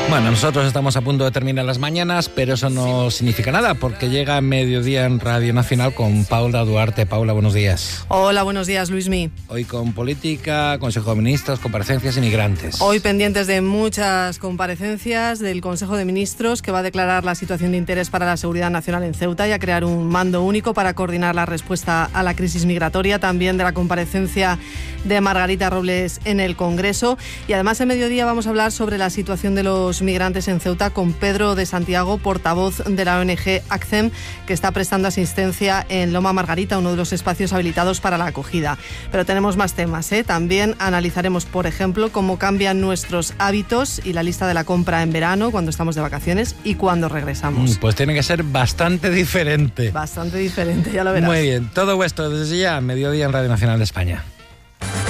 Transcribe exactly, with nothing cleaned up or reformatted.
Bueno, nosotros estamos a punto de terminar las mañanas, pero eso no significa nada, porque llega Mediodía en Radio Nacional con Paula Duarte. Paula, buenos días. Hola, buenos días, Luismi. Hoy con política, Consejo de Ministros, comparecencias y migrantes. Hoy pendientes de muchas comparecencias del Consejo de Ministros, que va a declarar la situación de interés para la seguridad nacional en Ceuta y a crear un mando único para coordinar la respuesta a la crisis migratoria. También de la comparecencia de Margarita Robles en el Congreso. Y además, en Mediodía vamos a hablar sobre la situación de los migrantes en Ceuta con Pedro de Santiago, portavoz de la O N G ACCEM, que está prestando asistencia en Loma Margarita, uno de los espacios habilitados para la acogida. Pero tenemos más temas, ¿eh? También analizaremos, por ejemplo, cómo cambian nuestros hábitos y la lista de la compra en verano, cuando estamos de vacaciones y cuando regresamos. Pues tiene que ser bastante diferente. Bastante diferente, ya lo verás. Muy bien, todo vuestro desde ya, Mediodía en Radio Nacional de España.